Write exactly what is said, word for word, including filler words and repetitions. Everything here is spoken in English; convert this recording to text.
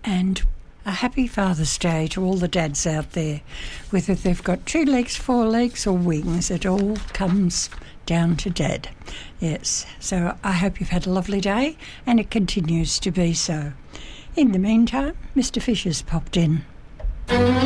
And a happy Father's Day to all the dads out there. Whether they've got two legs, four legs or wings, it all comes down to Dad. Yes, so I hope you've had a lovely day and it continues to be so. In the meantime, Mister Fisher's popped in.